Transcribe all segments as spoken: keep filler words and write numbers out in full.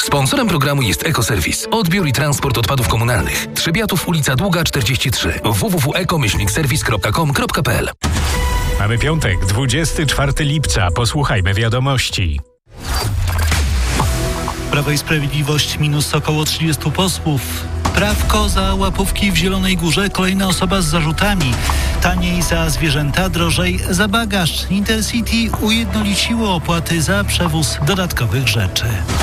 Sponsorem programu jest Ekoserwis. Odbiór i transport odpadów komunalnych. Trzebiatów, ulica Długa czterdzieści trzy. w w w kropka eko serwis kropka com kropka p l. Mamy piątek, dwudziestego czwartego lipca. Posłuchajmy wiadomości. Prawo i Sprawiedliwość minus około trzydziestu posłów. Prawko za łapówki w Zielonej Górze. Kolejna osoba z zarzutami. Taniej za zwierzęta, drożej za bagaż. Intercity ujednoliciło opłaty za przewóz dodatkowych rzeczy.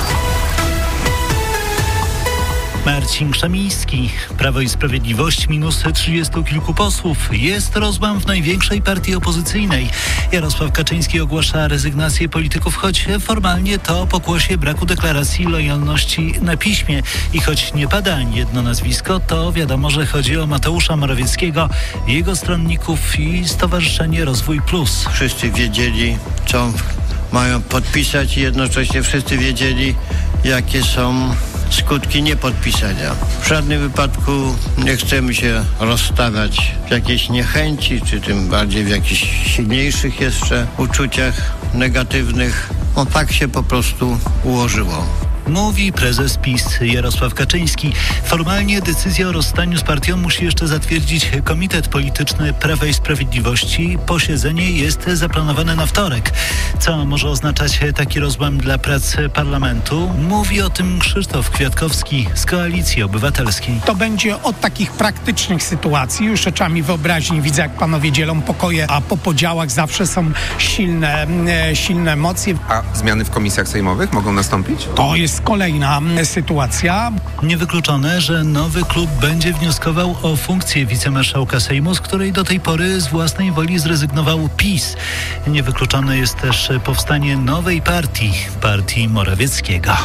Marcin Krzemiński. Prawo i Sprawiedliwość minus trzydziestu kilku posłów. Jest rozłam w największej partii opozycyjnej. Jarosław Kaczyński ogłasza rezygnację polityków, choć formalnie to pokłosie braku deklaracji lojalności na piśmie. I choć nie pada ani jedno nazwisko, to wiadomo, że chodzi o Mateusza Morawieckiego, jego stronników i Stowarzyszenie Rozwój Plus. Wszyscy wiedzieli, co mają podpisać i jednocześnie wszyscy wiedzieli, jakie są skutki niepodpisania. W żadnym wypadku nie chcemy się rozstawać w jakiejś niechęci, czy tym bardziej w jakichś silniejszych jeszcze uczuciach negatywnych. No tak się po prostu ułożyło. Mówi prezes PiS Jarosław Kaczyński. Formalnie decyzję o rozstaniu z partią musi jeszcze zatwierdzić Komitet Polityczny Prawa i Sprawiedliwości. Posiedzenie jest zaplanowane na wtorek. Co może oznaczać taki rozłam dla prac parlamentu? Mówi o tym Krzysztof Kwiatkowski z Koalicji Obywatelskiej. To będzie od takich praktycznych sytuacji. Już oczami wyobraźni widzę, jak panowie dzielą pokoje, a po podziałach zawsze są silne, silne emocje. A zmiany w komisjach sejmowych mogą nastąpić? To jest kolejna sytuacja. Niewykluczone, że nowy klub będzie wnioskował o funkcję wicemarszałka Sejmu, z której do tej pory z własnej woli zrezygnował PiS. Niewykluczone jest też powstanie nowej partii, partii Morawieckiego.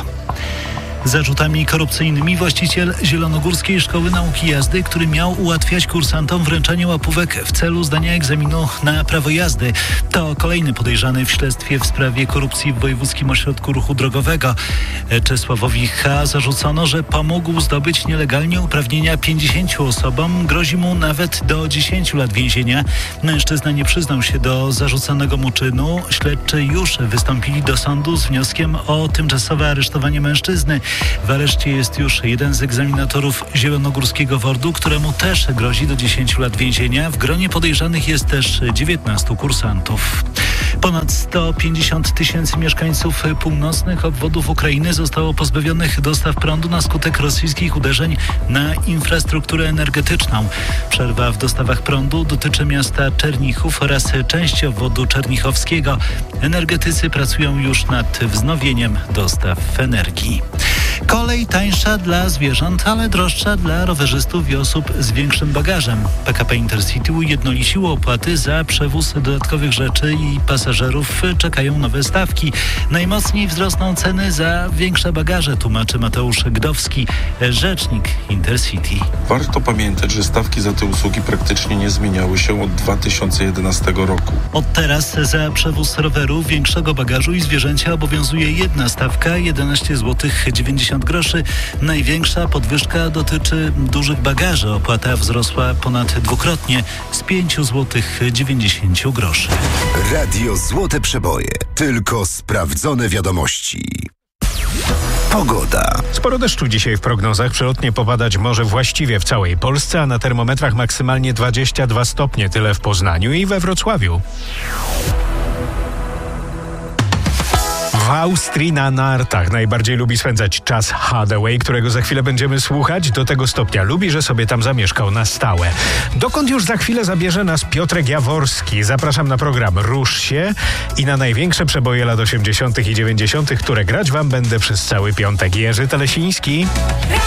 Zarzutami korupcyjnymi właściciel Zielonogórskiej Szkoły Nauki Jazdy, który miał ułatwiać kursantom wręczanie łapówek w celu zdania egzaminu na prawo jazdy. To kolejny podejrzany w śledztwie w sprawie korupcji w Wojewódzkim Ośrodku Ruchu Drogowego. Czesławowi H. zarzucono, że pomógł zdobyć nielegalnie uprawnienia pięćdziesięciu osobom. Grozi mu nawet do dziesięciu lat więzienia. Mężczyzna nie przyznał się do zarzuconego mu czynu. Śledczy już wystąpili do sądu z wnioskiem o tymczasowe aresztowanie mężczyzny. W areszcie jest już jeden z egzaminatorów Zielonogórskiego W O R D-u, któremu też grozi do dziesięciu lat więzienia. W gronie podejrzanych jest też dziewiętnastu kursantów. Ponad sto pięćdziesiąt tysięcy mieszkańców północnych obwodów Ukrainy zostało pozbawionych dostaw prądu na skutek rosyjskich uderzeń na infrastrukturę energetyczną. Przerwa w dostawach prądu dotyczy miasta Czernichów oraz części obwodu czernichowskiego. Energetycy pracują już nad wznowieniem dostaw energii. Kolej tańsza dla zwierząt, ale droższa dla rowerzystów i osób z większym bagażem. P K P Intercity ujednoliciło opłaty za przewóz dodatkowych rzeczy i pasażerów czekają nowe stawki. Najmocniej wzrosną ceny za większe bagaże, tłumaczy Mateusz Gdowski, rzecznik Intercity. Warto pamiętać, że stawki za te usługi praktycznie nie zmieniały się od dwa tysiące jedenastego roku. Od teraz za przewóz roweru, większego bagażu i zwierzęcia obowiązuje jedna stawka, jedenaście złotych dziewięćdziesiąt groszy. Największa podwyżka dotyczy dużych bagaży. Opłata wzrosła ponad dwukrotnie z pięciu złotych dziewięćdziesięciu groszy. Radio Złote Przeboje. Tylko sprawdzone wiadomości. Pogoda. Sporo deszczu dzisiaj w prognozach. Przelotnie popadać może właściwie w całej Polsce, a na termometrach maksymalnie dwadzieścia dwa stopnie. Tyle w Poznaniu i we Wrocławiu. W Austrii na nartach najbardziej lubi spędzać czas Hathaway, którego za chwilę będziemy słuchać. Do tego stopnia lubi, że sobie tam zamieszkał na stałe. Dokąd już za chwilę zabierze nas Piotrek Jaworski. Zapraszam na program Rusz się i na największe przeboje lat osiemdziesiątych i dziewięćdziesiątych, które grać wam będę przez cały piątek. Jerzy Telesiński.